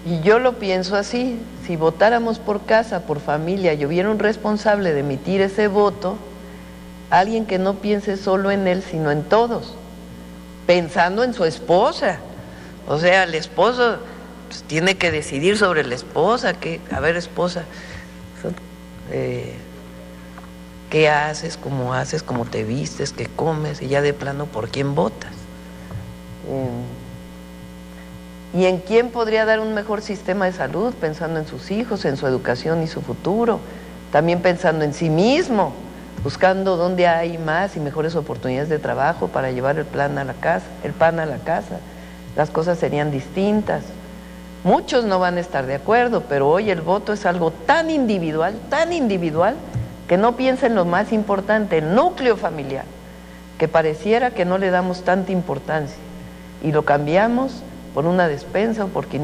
Y yo lo pienso así, si votáramos por casa, por familia, y hubiera un responsable de emitir ese voto, alguien que no piense solo en él, sino en todos, pensando en su esposa. O sea, el esposo pues, tiene que decidir sobre la esposa, a ver, esposa, ¿qué haces, cómo te vistes, qué comes, y ya de plano por quién votas? ¿Y en quién podría dar un mejor sistema de salud? Pensando en sus hijos, en su educación y su futuro, también pensando en sí mismo, buscando dónde hay más y mejores oportunidades de trabajo para llevar el pan a la casa, las cosas serían distintas. Muchos no van a estar de acuerdo, pero hoy el voto es algo tan individual, que no piensa en lo más importante, el núcleo familiar, que pareciera que no le damos tanta importancia, y lo cambiamos por una despensa o por 500